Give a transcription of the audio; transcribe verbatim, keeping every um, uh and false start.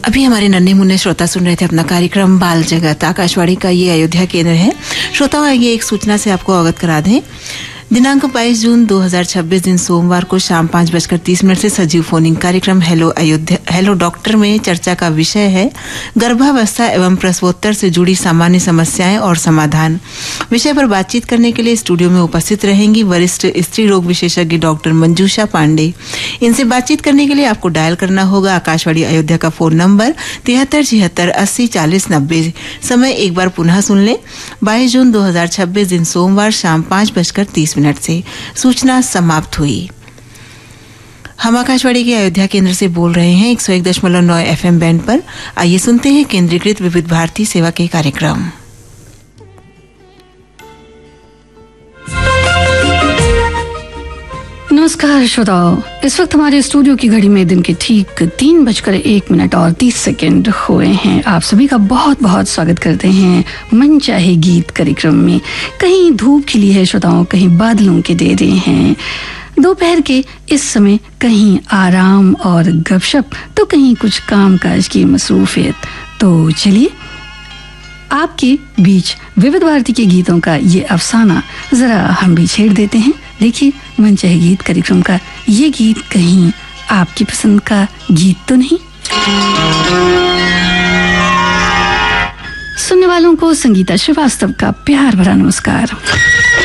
अभी हमारे नन्हे मुन्ने श्रोता सुन रहे थे अपना कार्यक्रम बाल जगत। आकाशवाणी का ये अयोध्या केंद्र है। श्रोताओं, ये एक सूचना से आपको अवगत करा दें। दिनांक बाईस जून दो हज़ार छब्बीस दिन सोमवार को शाम पांच बजकर तीस मिनट से सजीव फोनिंग कार्यक्रम हेलो अयोध्या हेलो डॉक्टर में चर्चा का विषय है गर्भावस्था एवं प्रसवोत्तर से जुड़ी सामान्य समस्याएं और समाधान। विषय पर बातचीत करने के लिए स्टूडियो में उपस्थित रहेंगी वरिष्ठ स्त्री रोग विशेषज्ञ डॉक्टर मंजूषा पांडे। इनसे बातचीत करने के लिए आपको डायल करना होगा आकाशवाणी अयोध्या का फोन नंबर तिहत्तर छिहत्तर अस्सी चालीस नब्बे। समय एक बार पुनः सुन लें, बाईस जून दो हजार छब्बीस दिन सोमवार शाम पांच बजकर तीस मिनट से। सूचना समाप्त हुई। हम आकाशवाणी के अयोध्या केंद्र से बोल रहे हैं एक सौ एक दशमलव नौ एफएम बैंड पर। आइए सुनते हैं केंद्रीकृत विविध भारती सेवा के कार्यक्रम। नमस्कार श्रोताओ, इस वक्त हमारे स्टूडियो की घड़ी में दिन के ठीक तीन बजकर एक मिनट और तीस सेकेंड हुए हैं। आप सभी का बहुत बहुत स्वागत करते हैं मन चाहे गीत कार्यक्रम में। कहीं धूप खिली है श्रोताओं, कहीं बादलों के डेरे हैं। दोपहर के इस समय कहीं आराम और गपशप, तो कहीं कुछ काम काज की मसरूफियत। तो चलिए आपके बीच विविध भारती के गीतों का ये अफसाना जरा हम भी छेड़ देते हैं। देखिए, मन चाहे गीत कार्यक्रम का ये गीत कहीं आपकी पसंद का गीत तो नहीं। सुनने वालों को संगीता श्रीवास्तव का प्यार भरा नमस्कार।